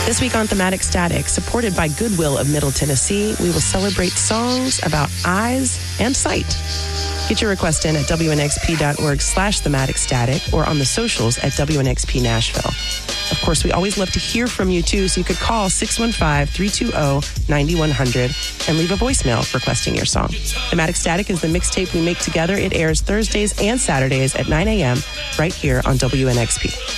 This week on Thematic Static, supported by Goodwill of Middle Tennessee, we will celebrate songs about eyes and sight. Get your request in at wnxp.org/thematicstatic or on the socials at WNXP Nashville. Of course, we always love to hear from you, too, so you could call 615-320-9100 and leave a voicemail requesting your song. Thematic Static is the mixtape we make together. It airs Thursdays and Saturdays at 9 a.m. right here on WNXP.